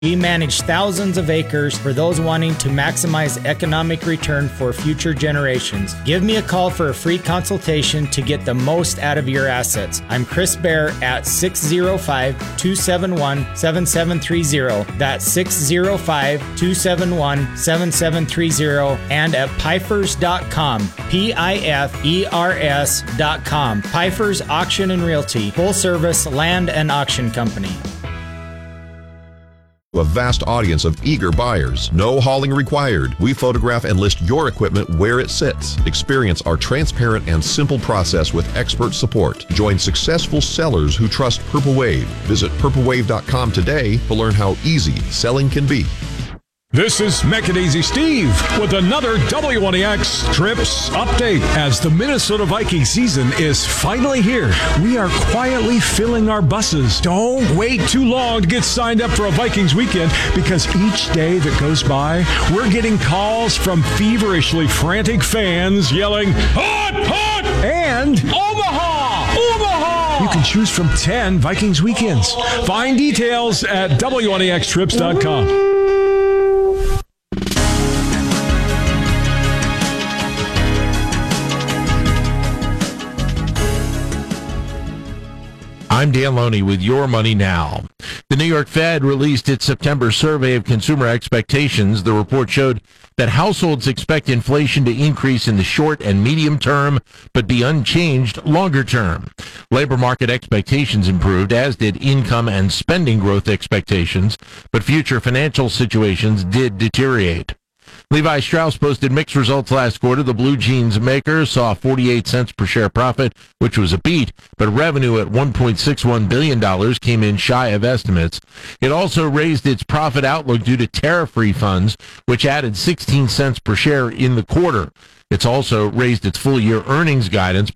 We manage thousands of acres for those wanting to maximize economic return for future generations. Give me a call for a free consultation to get the most out of your assets. I'm Chris Bear at 605-271-7730. That's 605-271-7730 and at Pifers.com. Pifers.com. Pifers Auction and Realty. Full service land and auction company. A vast audience of eager buyers. No hauling required. We photograph and list your equipment where it sits. Experience our transparent and simple process with expert support. Join successful sellers who trust Purple Wave. Visit purplewave.com today to learn how easy selling can be. This is Mechanizy Steve with another W1EX Trips update. As the Minnesota Viking season is finally here, we are quietly filling our buses. Don't wait too long to get signed up for a Vikings weekend, because each day that goes by, we're getting calls from feverishly frantic fans yelling, "Hot, hot!" and "Omaha, Omaha!" You can choose from 10 Vikings weekends. Find details at W1EXTrips.com. I'm Dan Loney with Your Money Now. The New York Fed released its September survey of consumer expectations. The report showed that households expect inflation to increase in the short and medium term, but be unchanged longer term. Labor market expectations improved, as did income and spending growth expectations, but future financial situations did deteriorate. Levi Strauss posted mixed results last quarter. The blue jeans maker saw a 48 cents per share profit, which was a beat, but revenue at $1.61 billion came in shy of estimates. It also raised its profit outlook due to tariff refunds, which added 16 cents per share in the quarter. It's also raised its full-year earnings guidance